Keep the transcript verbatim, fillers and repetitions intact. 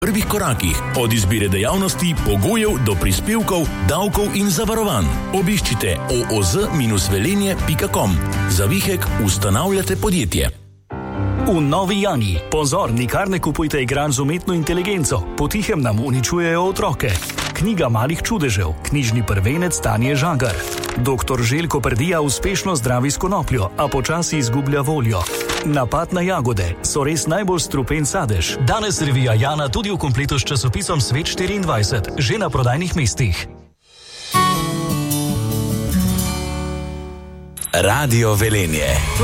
prvih korakih, od izbire dejavnosti, pogojev do prispevkov, davkov in zavarovanj. Obiščite o o z velenje pika com. Za vihek ustanavljate podjetje. V Novi Jani. Pozor, nikar ne kupujte igranj z umetno inteligenco. Potihem nam uničujejo otroke. Knjiga malih čudežev. Knjižni prvenec Tanje Žagar. Doktor Željko Prdija uspešno zdravi s konopljo, a počasi izgublja voljo. Napad na jagode. So res najbolj strupen sadež. Danes revija Jana tudi v kompletu s časopisom Svet štiriindvajset. Že na prodajnih mestih. Radio Velenje.